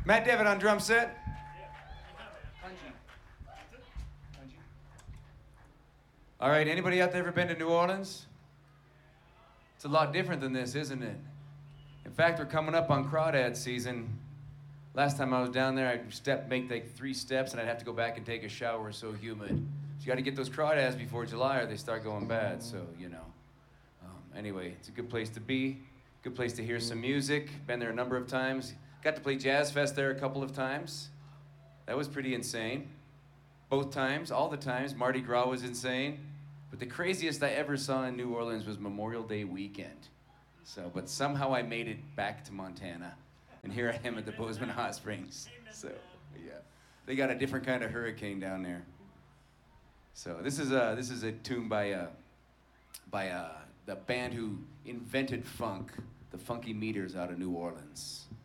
Matt Devitt on drum set. All right, anybody out there ever been to New Orleans? It's a lot different than this, isn't it? In fact, we're coming up on crawdad season. Last time I was down there, I'd make like 3 steps and I'd have to go back and take a shower. It's so humid. So you got to get those crawdads before July or they start going bad. So, you know. Anyway, it's a good place to be. Good place to hear some music. Been there a number of times. Got to play Jazz Fest there a couple of times. That was pretty insane. Both times, all the times. Mardi Gras was insane. But the craziest I ever saw in New Orleans was Memorial Day weekend. But somehow I made it back to Montana. And here I am at the Bozeman Hot Springs. So, yeah. They got a different kind of hurricane down there. So this is a tune by the band who invented funk, the Funky Meters out of New Orleans.